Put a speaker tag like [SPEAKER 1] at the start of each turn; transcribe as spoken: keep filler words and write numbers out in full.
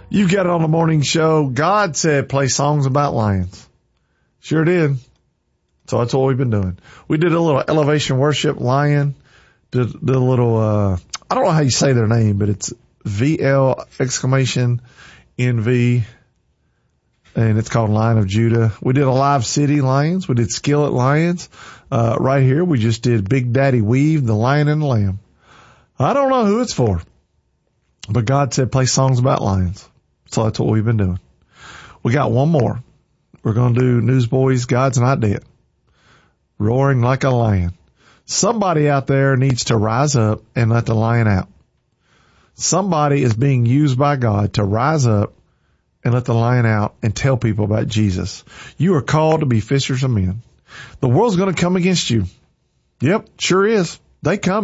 [SPEAKER 1] You've got it on the morning show. God said play songs about lions. Sure did. So that's what we've been doing. We did a little elevation worship lion. Did, did a little, uh, I don't know how you say their name, but it's V L exclamation N V. And it's called Lion of Judah. We did Alive City Lions. We did Skillet Lions. Uh, right here, we just did Big Daddy Weave, the Lion and the Lamb. I don't know who it's for, but God said play songs about lions. So that's what we've been doing. We got one more. We're going to do Newsboys, God's Not Dead. Roaring like a lion. Somebody out there needs to rise up and let the lion out. Somebody is being used by God to rise up and let the lion out and tell people about Jesus. You are called to be fishers of men. The world's going to come against you. Yep, sure is. They come.